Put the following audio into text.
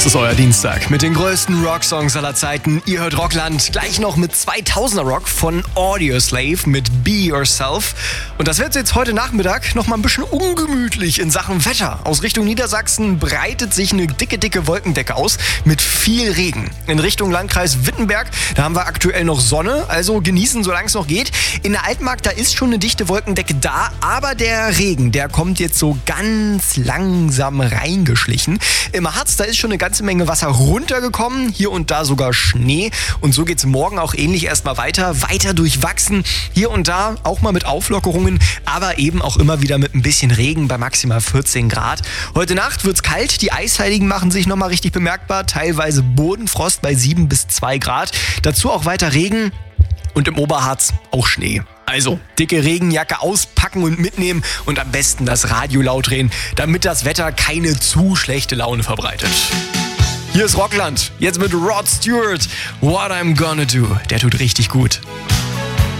Das ist euer Dienstag mit den größten Rocksongs aller Zeiten. Ihr hört Rockland, gleich noch mit 2000er Rock von Audioslave mit Be Yourself. Und das wird jetzt heute Nachmittag noch mal ein bisschen ungemütlich in Sachen Wetter. Aus Richtung Niedersachsen breitet sich eine dicke Wolkendecke aus mit viel Regen. In Richtung Landkreis Wittenberg, da haben wir aktuell noch Sonne, also genießen, solange es noch geht. In der Altmark, da ist schon eine dichte Wolkendecke da, aber der Regen, der kommt jetzt so ganz langsam reingeschlichen. Im Harz, da ist schon eine ganze Menge Wasser runtergekommen, hier und da sogar Schnee. Und so geht's morgen auch ähnlich erstmal weiter durchwachsen. Hier und da auch mal mit Auflockerungen, aber eben auch immer wieder mit ein bisschen Regen bei maximal 14 Grad. Heute Nacht wird's kalt, die Eisheiligen machen sich nochmal richtig bemerkbar, teilweise Bodenfrost bei 7 bis 2 Grad. Dazu auch weiter Regen und im Oberharz auch Schnee. Also, dicke Regenjacke auspacken und mitnehmen und am besten das Radio laut drehen, damit das Wetter keine zu schlechte Laune verbreitet. Hier ist Rockland, jetzt mit Rod Stewart. What I'm Gonna Do. Der tut richtig gut.